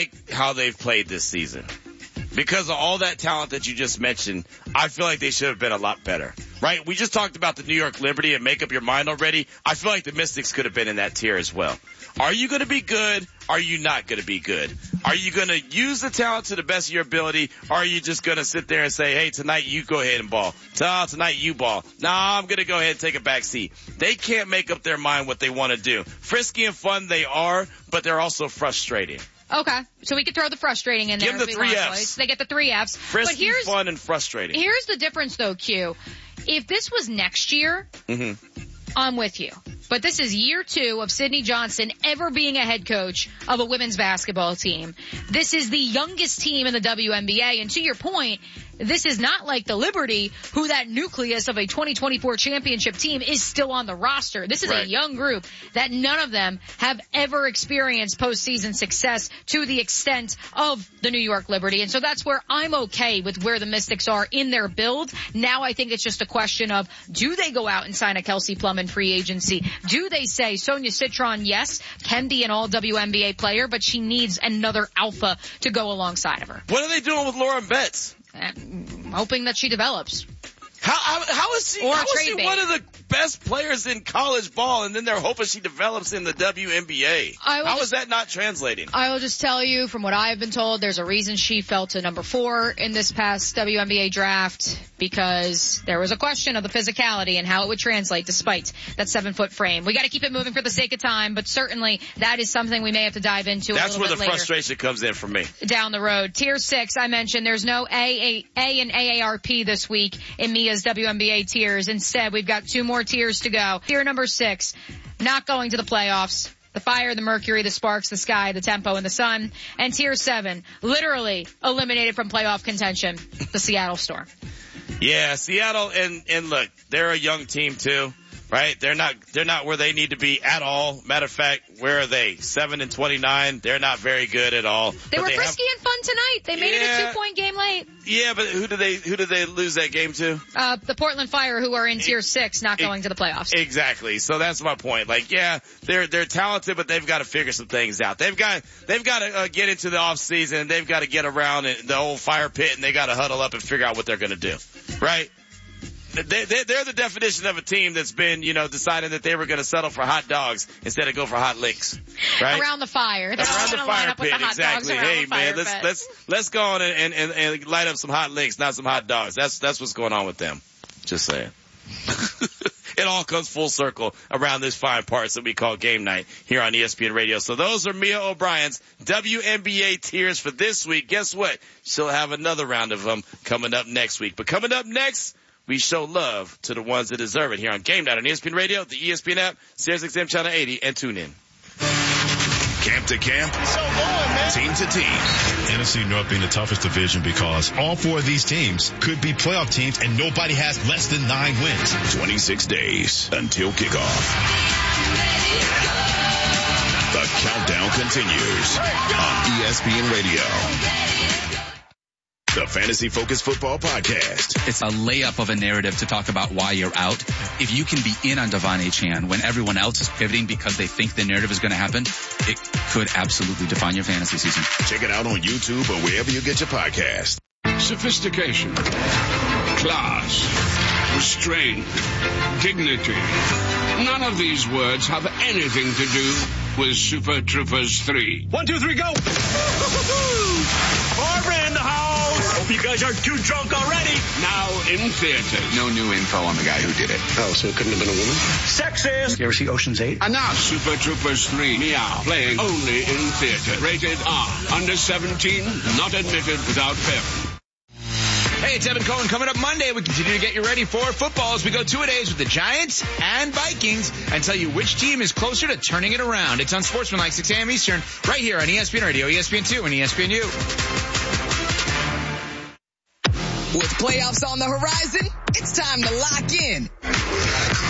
like how they've played this season. Because of all that talent that you just mentioned, I feel like they should have been a lot better. Right? We just talked about the New York Liberty and make up your mind already. I feel like the Mystics could have been in that tier as well. Are you going to be good? Are you not going to be good? Are you going to use the talent to the best of your ability? Or are you just going to sit there and say, hey, tonight you go ahead and ball. Tonight you ball. Nah, I'm going to go ahead and take a back seat. They can't make up their mind what they want to do. Frisky and fun they are, but they're also frustrating. Okay, so we could throw the frustrating in there. Give them the 3 Fs. They get the 3 Fs. Frisky, fun, and frustrating. Here's the difference, though, Q. If this was next year, I'm with you. But this is year 2 of Sydney Johnson ever being a head coach of a women's basketball team. This is the youngest team in the WNBA. And to your point, this is not like the Liberty, who that nucleus of a 2024 championship team is still on the roster. This is a young group that none of them have ever experienced postseason success to the extent of the New York Liberty. And so that's where I'm okay with where the Mystics are in their build. Now I think it's just a question of, do they go out and sign a Kelsey Plum in free agency? Do they say Sonia Citron, yes, can be an all WNBA player, but she needs another alpha to go alongside of her? What are they doing with Lauren Betts? Hoping that she develops. How is she one of the best players in college ball, and then they're hoping she develops in the WNBA? How is that not translating? I will just tell you, from what I've been told, there's a reason she fell to number 4 in this past WNBA draft, because there was a question of the physicality and how it would translate despite that 7-foot frame. We got to keep it moving for the sake of time, but certainly that is something we may have to dive into a little bit later. That's where the frustration comes in for me. Down the road. Tier 6, I mentioned there's no A and AARP this week in Mia's WNBA tiers. Instead, we've got 2 more tiers to go. Tier number 6, not going to the playoffs. The Fire, the Mercury, the Sparks, the Sky, the Tempo, and the Sun. And Tier 7, literally eliminated from playoff contention, the Seattle Storm. Yeah, Seattle, and look, they're a young team too, right? They're not where they need to be at all. Matter of fact, where are they? 7-29. They're not very good at all. They were frisky and fun tonight. They made it a 2-point game late. Yeah, but who did they lose that game to? The Portland Fire, who are in Tier 6, not going to the playoffs. Exactly. So that's my point. Like, yeah, they're talented, but they've got to figure some things out. They've got to get into the off season. They've got to get around the old fire pit, and they got to huddle up and figure out what they're going to do. Right? They're the definition of a team that's been, deciding that they were going to settle for hot dogs instead of go for hot licks, right? Around the fire. They're around the fire pit, exactly. Hey, man, let's go on and light up some hot licks, not some hot dogs. That's what's going on with them. Just saying. It all comes full circle around this fine parts that we call game night here on ESPN Radio. So those are Mia O'Brien's WNBA tiers for this week. Guess what? She'll have another round of them coming up next week. But coming up next, we show love to the ones that deserve it here on Game Night on ESPN Radio, the ESPN app, SiriusXM Channel 80, and tune in. Camp to camp, team to team. NFC North being the toughest division because all 4 of these teams could be playoff teams and nobody has less than 9 wins. 26 days until kickoff. The countdown continues on ESPN Radio. The Fantasy Focus Football Podcast. It's a layup of a narrative to talk about why you're out. If you can be in on Devon Achane when everyone else is pivoting because they think the narrative is going to happen, it could absolutely define your fantasy season. Check it out on YouTube or wherever you get your podcast. Sophistication, class, restraint, dignity. None of these words have anything to do with Super Troopers 3. 1, 2, 3, go! Barbara in the house! Hope you guys aren't too drunk already. Now in theaters. No new info on the guy who did it. Oh, so it couldn't have been a woman? Sexist! You ever see Ocean's 8? And now Super Troopers 3, Meow, playing only in theaters. Rated R. Under 17, not admitted without parent. Hey, it's Evan Cohen. Coming up Monday, we continue to get you ready for football as we go 2-a-days with the Giants and Vikings and tell you which team is closer to turning it around. It's on Sportsmanlike, 6 a.m. Eastern, right here on ESPN Radio, ESPN2, and ESPNU. With playoffs on the horizon, it's time to lock in.